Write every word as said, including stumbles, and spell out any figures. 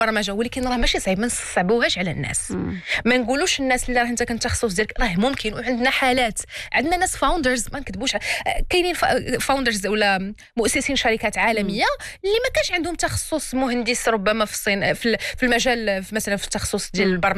البرمجه، ولكن راه ماشي صعيب، ما نصعبوهاش على الناس. مم. ما نقولوش الناس اللي راه انت كان التخصص ديالك راه ممكن، وعندنا حالات، عندنا ناس فاوندرز ما نكذبوش، كاينين فاوندرز ولا مؤسسين شركات عالميه اللي ما كانش عندهم تخصص مهندس ربما في الصين في المجال، في مثلا في التخصص ديال البرمجه